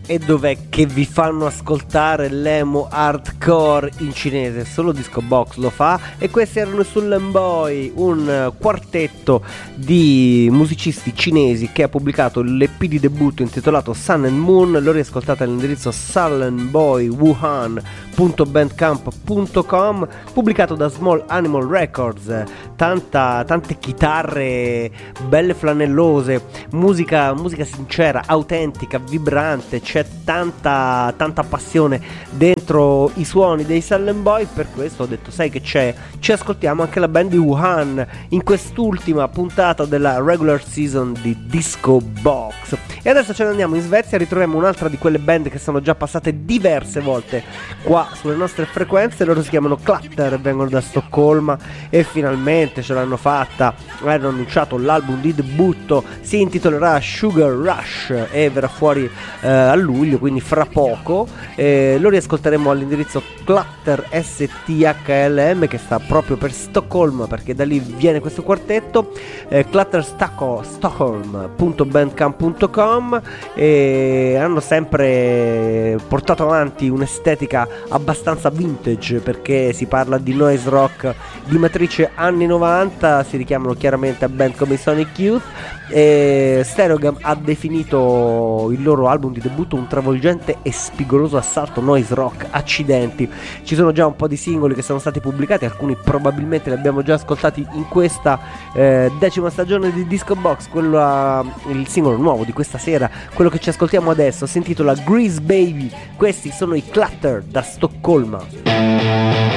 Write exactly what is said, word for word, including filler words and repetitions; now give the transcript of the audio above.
e dov'è che vi fanno ascoltare l'emo hardcore in cinese? Solo Disco Box lo fa, e questi erano i Sullen Boy, un quartetto di musicisti cinesi che ha pubblicato l'E P di debutto intitolato Sun and Moon. Lo riascoltate all'indirizzo sullenboywuhan punto bandcamp punto com, pubblicato da Small Animal Records. Tanta, tante chitarre belle flanellose, musica, musica sincera, autentica, vibrante, c'è tanta, tanta passione dentro i suoni dei Sullen Boy. Per questo ho detto, sai che c'è, ci ascoltiamo anche la band di Wuhan in quest'ultima puntata della regular season di Disco Box. E adesso ce ne andiamo in Svezia, ritroviamo un'altra di quelle band che sono già passate diverse volte qua sulle nostre frequenze. Loro si chiamano Clutter, vengono da Stoccolma e finalmente ce l'hanno fatta, hanno annunciato l'album di debutto, si intitolerà Sugar Rush e verrà fuori eh, a luglio, quindi fra poco. Eh, lo riascolteremo all'indirizzo Clutter S T H L M, che sta proprio per Stoccolma, perché da lì viene questo quartetto. eh, clutter stockholm punto bandcamp punto com, e hanno sempre portato avanti un'estetica abbastanza vintage, perché si parla di noise rock di matrice anni novanta, si richiamano chiaramente a band come Sonic Youth. E Stereogam ha definito il loro album di debutto un travolgente e spigoloso assalto noise rock. Accidenti, ci sono già un po' di singoli che sono stati pubblicati, alcuni probabilmente li abbiamo già ascoltati in questa eh, decima stagione di Disco Box. Quello, uh, il singolo nuovo di questa sera, quello che ci ascoltiamo adesso, si intitola Grease Baby. Questi sono i Clutter da Stoccolma.